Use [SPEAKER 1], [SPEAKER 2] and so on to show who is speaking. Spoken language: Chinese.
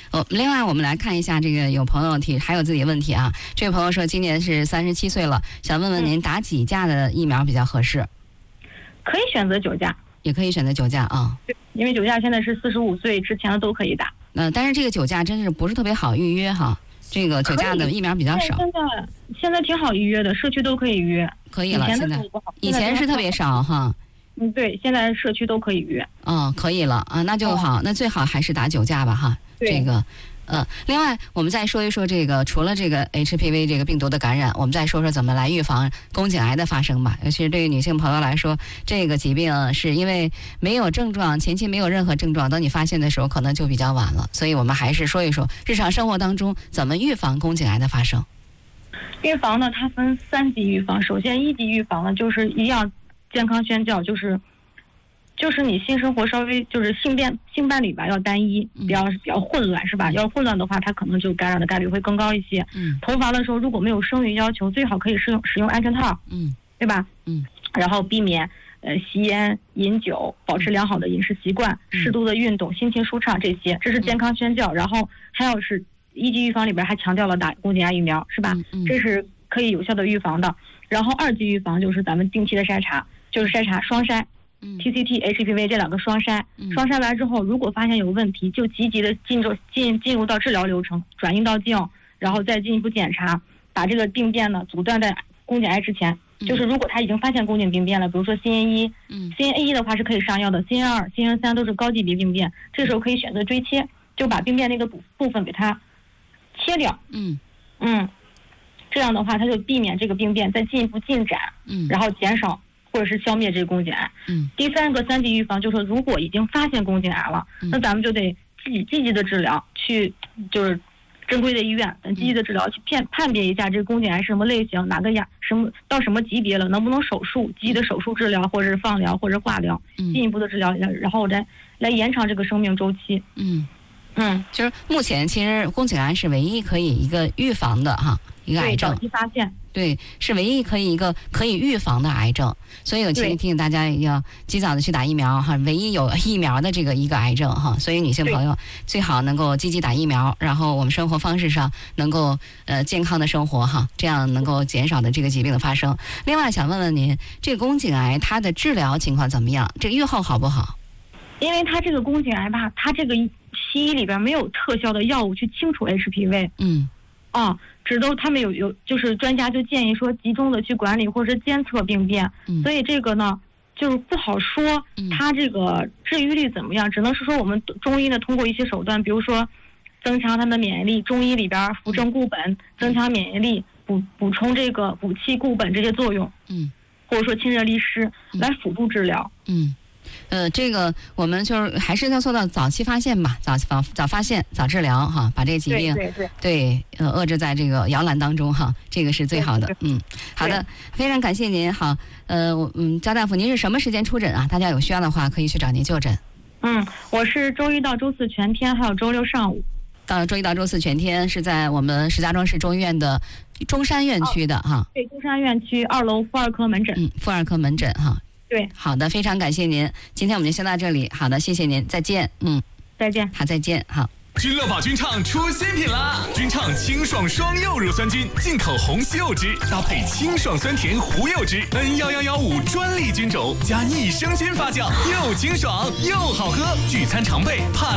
[SPEAKER 1] 另外我们来看一下这个有朋友还有自己的问题啊。这位朋友说今年是37岁了，想问问您打几价的疫苗比较合适？
[SPEAKER 2] 可以选择9价，
[SPEAKER 1] 也可以选择9价啊。
[SPEAKER 2] 对，因为9价现在是45岁之前的都可以打。
[SPEAKER 1] 但是这个9价真是不是特别好预约哈。这个9价的疫苗比较少。
[SPEAKER 2] 现在挺好预约的，社区都可以约。
[SPEAKER 1] 可以了，现在以前是特别少哈。
[SPEAKER 2] 对，现在社区都可以约。
[SPEAKER 1] 可以了啊，那就好，那最好还是打9价吧哈。这个，另外我们再说一说这个，除了这个 HPV 这个病毒的感染，我们再说说怎么来预防宫颈癌的发生吧。尤其是对于女性朋友来说，这个疾病是因为没有症状，前期没有任何症状，等你发现的时候可能就比较晚了。所以我们还是说一说日常生活当中怎么预防宫颈癌的发生。
[SPEAKER 2] 预防呢，它分3级预防。首先1级预防呢，就是一定要健康宣教，就是你性生活稍微就是性伴侣吧要单一，比较混乱是吧？要混乱的话，它可能就感染的概率会更高一些。同房的时候如果没有生育要求，最好可以使用安全套，对吧？然后避免吸烟、饮酒，保持良好的饮食习惯，适度的运动，心情舒畅，这是健康宣教。然后还有是1级预防里边还强调了打宫颈癌疫苗，是吧？这是可以有效的预防的。然后2级预防就是咱们定期的筛查，就是筛查双筛。TCT、HPV 这2个双筛，双筛来之后，如果发现有问题，就积极的进入到治疗流程，转阴道镜，然后再进一步检查，把这个病变呢阻断在宫颈癌之前。就是如果他已经发现宫颈病变了，比如说 CNA1，CNA1 的话是可以上药的 ，CN2、CN3 都是高级别病变，这时候可以选择追切，就把病变那个部分给它切掉。这样的话，它就避免这个病变再进一步进展，然后减少或者是消灭这个宫颈癌。第3级预防就是说，如果已经发现宫颈癌了，那咱们就得积极的治疗，去就是正规的医院，积极的治疗去判别一下这个宫颈癌是什么类型，到什么级别了，能不能手术，积极的手术治疗，或者是放疗，或者是化疗，进一步的治疗，然后来延长这个生命周期。
[SPEAKER 1] 就是目前其实宫颈癌是唯一可以一个预防的一个癌症，
[SPEAKER 2] 早期发现。
[SPEAKER 1] 对，是唯一可以预防的癌症，所以我提醒大家要及早的去打疫苗唯一有疫苗的这个一个癌症所以女性朋友最好能够积极打疫苗，然后我们生活方式上能够健康的生活这样能够减少的这个疾病的发生。另外想问问您，这个宫颈癌它的治疗情况怎么样？这个预后好不好？
[SPEAKER 2] 因为它这个宫颈癌吧，它这个西医里边没有特效的药物去清除 HPV。他们有就是专家就建议说集中的去管理或者是监测病变，所以这个呢就是不好说它这个治愈率怎么样，只能是说我们中医呢通过一些手段，比如说增强它的免疫力，中医里边扶正固本，增强免疫力，补充这个补气固本这些作用，或者说清热利湿来辅助治疗。
[SPEAKER 1] 这个我们就是还是要做到早期发现吧，早发现早治疗把这个疾病对遏制在这个摇篮当中这个是最好的。好的，非常感谢您。好，焦大夫，您是什么时间出诊啊？大家有需要的话可以去找您就诊。
[SPEAKER 2] 我是周1到周4全天，还有周6上午。
[SPEAKER 1] 周1到周4全天是在我们石家庄市中医院的中山院区的
[SPEAKER 2] 对，中山院区2楼妇儿科门诊。
[SPEAKER 1] 妇儿科门诊
[SPEAKER 2] 对，
[SPEAKER 1] 好的，非常感谢您。今天我们就先到这里。好的，谢谢您，再见。
[SPEAKER 2] 再见。
[SPEAKER 1] 好，再见。好。
[SPEAKER 3] 君乐宝君畅出新品啦！君畅清爽双柚乳酸菌，进口红西柚汁，搭配清爽酸甜胡柚汁，N1115专利菌种，加益生菌发酵，又清爽又好喝，聚餐常备，怕